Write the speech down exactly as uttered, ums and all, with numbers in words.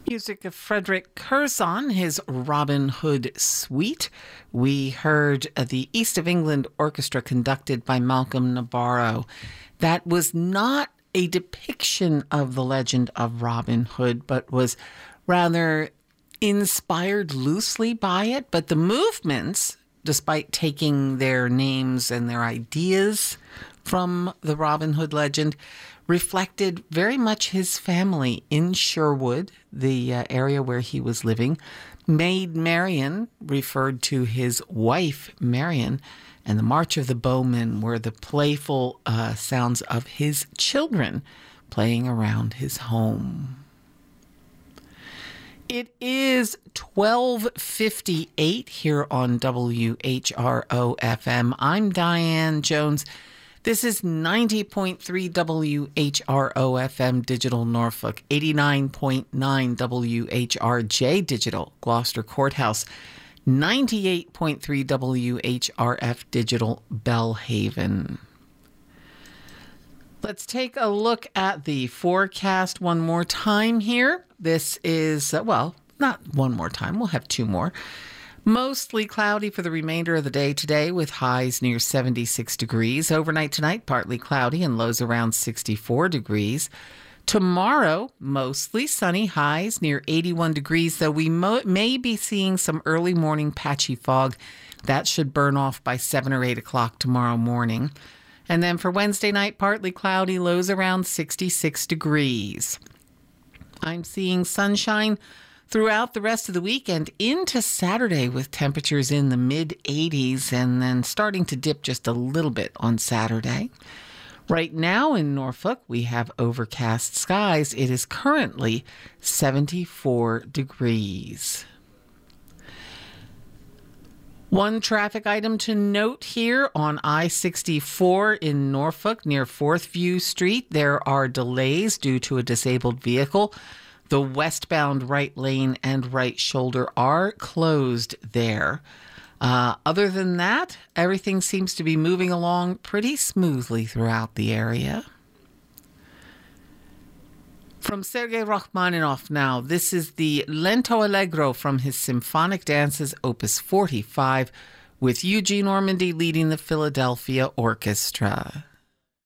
Music of Frederick Curzon, his Robin Hood Suite. We heard uh, the East of England Orchestra conducted by Malcolm Nabarro. That was not a depiction of the legend of Robin Hood, but was rather inspired loosely by it. But the movements, despite taking their names and their ideas from the Robin Hood legend, reflected very much his family in Sherwood, the uh, area where he was living. Maid Marian referred to his wife, Marian, and the March of the Bowmen were the playful uh, sounds of his children playing around his home. It is twelve fifty-eight here on W H R O F M. I'm Diane Jones. This is ninety point three W H R O F M Digital Norfolk, eighty-nine point nine W H R J Digital Gloucester Courthouse, ninety-eight point three W H R F Digital Bellhaven. Let's take a look at the forecast one more time here. This is, uh, well, not one more time. We'll have two more. Mostly cloudy for the remainder of the day today with highs near seventy-six degrees. Overnight tonight, partly cloudy and lows around sixty-four degrees. Tomorrow, mostly sunny, highs near eighty-one degrees, though we mo- may be seeing some early morning patchy fog. That should burn off by seven or eight o'clock tomorrow morning. And then for Wednesday night, partly cloudy, lows around sixty-six degrees. I'm seeing sunshine throughout the rest of the weekend into Saturday with temperatures in the mid eighties and then starting to dip just a little bit on Saturday. Right now in Norfolk, we have overcast skies. It is currently seventy-four degrees. One traffic item to note here on I sixty-four in Norfolk near Fourth View Street. There are delays due to a disabled vehicle. The westbound right lane and right shoulder are closed there. Uh, other than that, everything seems to be moving along pretty smoothly throughout the area. From Sergei Rachmaninoff now, this is the Lento Allegro from his Symphonic Dances, Opus forty-five, with Eugene Ormandy leading the Philadelphia Orchestra.